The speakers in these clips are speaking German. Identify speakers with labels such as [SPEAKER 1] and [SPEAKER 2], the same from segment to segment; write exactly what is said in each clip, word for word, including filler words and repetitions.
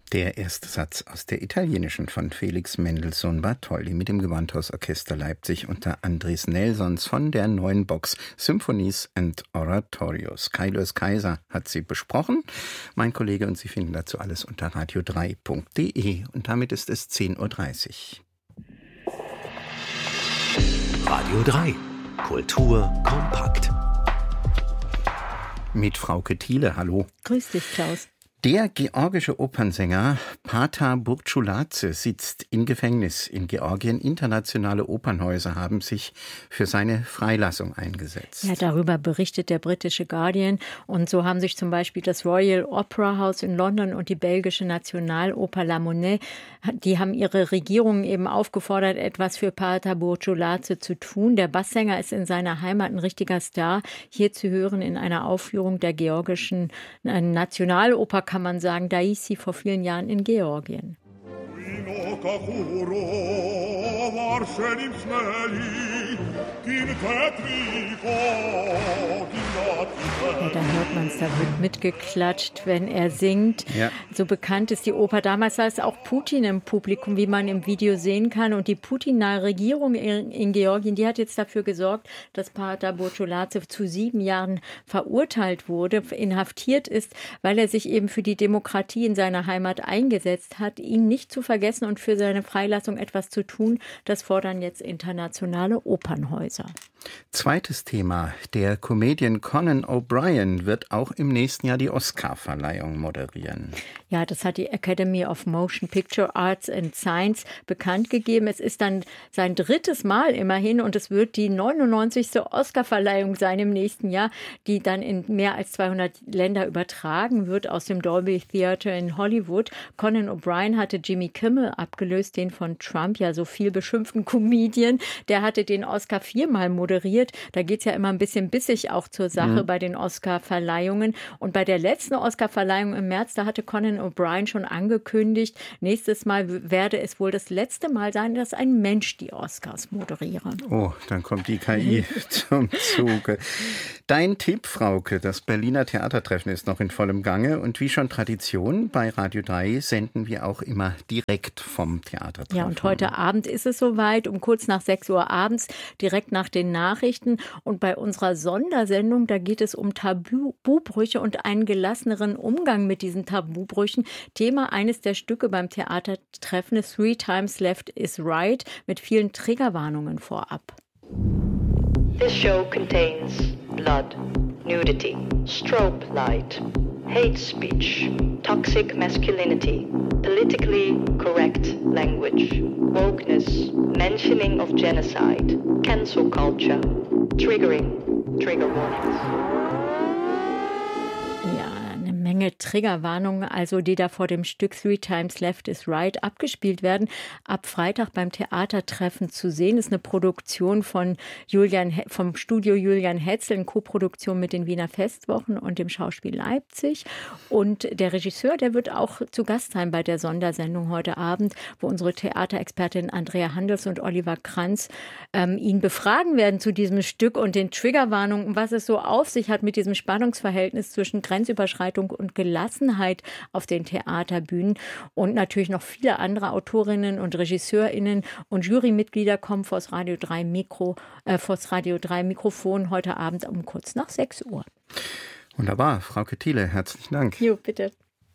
[SPEAKER 1] Der erste Satz aus der italienischen von Felix Mendelssohn Bartholdy mit dem Gewandhausorchester Leipzig unter Andres Nelsons von der neuen Box Symphonies and Oratorios. Kai Lös Kaiser hat sie besprochen. Mein Kollege und Sie finden dazu alles unter radio drei punkt de. Und damit ist es zehn Uhr dreißig.
[SPEAKER 2] Radio drei. Kultur kompakt.
[SPEAKER 1] Mit Frauke Thiele, hallo.
[SPEAKER 3] Grüß dich, Klaus.
[SPEAKER 1] Der georgische Opernsänger Pata Burçuladze sitzt im Gefängnis in Georgien. Internationale Opernhäuser haben sich für seine Freilassung eingesetzt.
[SPEAKER 3] Ja, darüber berichtet der britische Guardian. Und so haben sich zum Beispiel das Royal Opera House in London und die belgische Nationaloper La Monnaie, die haben ihre Regierungen eben aufgefordert, etwas für Pata Burçuladze zu tun. Der Basssänger ist in seiner Heimat ein richtiger Star. Hier zu hören in einer Aufführung der georgischen Nationaloper, kann man sagen, da hieß sie vor vielen Jahren in Georgien. Ja, da hört man es, da wird mitgeklatscht, wenn er singt. Ja. So bekannt ist die Oper. Damals saß auch Putin im Publikum, wie man im Video sehen kann. Und die Putin-nahe Regierung in, in Georgien, die hat jetzt dafür gesorgt, dass Pata Burçuladze zu sieben Jahren verurteilt wurde, inhaftiert ist, weil er sich eben für die Demokratie in seiner Heimat eingesetzt hat, ihn nicht zu vergessen und für seine Freilassung etwas zu tun. Das fordern jetzt internationale Opernhäuser.
[SPEAKER 1] Zweites Thema. Der Comedian Conan O'Brien wird auch im nächsten Jahr die Oscar-Verleihung moderieren.
[SPEAKER 3] Ja, das hat die Academy of Motion Picture Arts and Science bekannt gegeben. Es ist dann sein drittes Mal immerhin und es wird die neunundneunzigste Oscar-Verleihung sein im nächsten Jahr, die dann in mehr als zweihundert Länder übertragen wird aus dem Dolby Theatre in Hollywood. Conan O'Brien hatte Jimmy Kimmel abgelöst, den von Trump ja so viel beschimpften Comedian. Der hatte den Oscar viermal moderiert. Da geht es ja immer ein bisschen bissig auch zur Sache mhm. bei den Oscar-Verleihungen. Und bei der letzten Oscar-Verleihung im März, da hatte Conan O'Brien schon angekündigt, nächstes Mal werde es wohl das letzte Mal sein, dass ein Mensch die Oscars moderiere.
[SPEAKER 1] Oh, dann kommt die K I zum Zuge. Dein Tipp, Frauke, das Berliner Theatertreffen ist noch in vollem Gange. Und wie schon Tradition, bei Radio drei senden wir auch immer direkt vom Theatertreffen.
[SPEAKER 3] Ja, und heute Abend ist es soweit, um kurz nach sechs Uhr abends, direkt nach den Nachrichten. Und bei unserer Sondersendung, da geht es um Tabubrüche und einen gelasseneren Umgang mit diesen Tabubrüchen. Thema eines der Stücke beim Theatertreffen ist Three Times Left is Right mit vielen Triggerwarnungen vorab.
[SPEAKER 4] This show contains blood, nudity, strobe light, hate speech, toxic masculinity, politically correct language, wokeness, mentioning of genocide, cancel culture, triggering, trigger warnings.
[SPEAKER 3] Menge Triggerwarnungen, also die da vor dem Stück Three Times Left is Right abgespielt werden, ab Freitag beim Theatertreffen zu sehen. Das ist eine Produktion von Julian, vom Studio Julian Hetzel, in Koproduktion mit den Wiener Festwochen und dem Schauspiel Leipzig. Und der Regisseur, der wird auch zu Gast sein bei der Sondersendung heute Abend, wo unsere Theaterexpertin Andrea Handels und Oliver Kranz ähm, ihn befragen werden zu diesem Stück und den Triggerwarnungen, was es so auf sich hat mit diesem Spannungsverhältnis zwischen Grenzüberschreitung und Gelassenheit auf den Theaterbühnen. Und natürlich noch viele andere Autorinnen und RegisseurInnen und Jurymitglieder kommen vors Radio drei Mikro, äh, vors Radio drei Mikrofon heute Abend um kurz nach sechs Uhr.
[SPEAKER 1] Wunderbar, Frauke Thiele, herzlichen Dank.
[SPEAKER 3] Jo, bitte.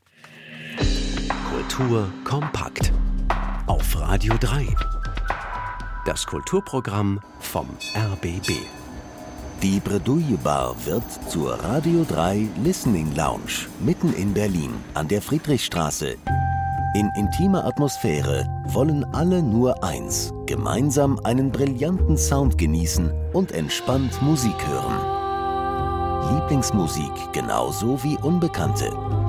[SPEAKER 2] Kultur kompakt auf Radio drei. Das Kulturprogramm vom R B B.
[SPEAKER 5] Die Bredouille Bar wird zur Radio drei Listening Lounge mitten in Berlin an der Friedrichstraße. In intimer Atmosphäre wollen alle nur eins: gemeinsam einen brillanten Sound genießen und entspannt Musik hören. Lieblingsmusik genauso wie Unbekannte.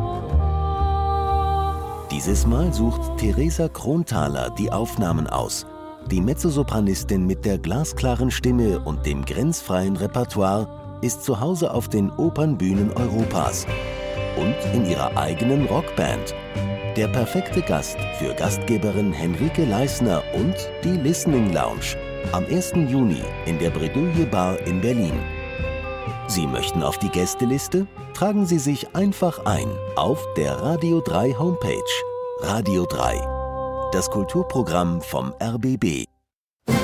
[SPEAKER 5] Dieses Mal sucht Theresa Kronthaler die Aufnahmen aus. Die Mezzosopranistin mit der glasklaren Stimme und dem grenzfreien Repertoire ist zu Hause auf den Opernbühnen Europas und in ihrer eigenen Rockband. Der perfekte Gast für Gastgeberin Henrike Leisner und die Listening Lounge am ersten Juni in der Bredouille Bar in Berlin. Sie möchten auf die Gästeliste? Tragen Sie sich einfach ein auf der Radio drei Homepage Radio drei. Das Kulturprogramm vom R B B.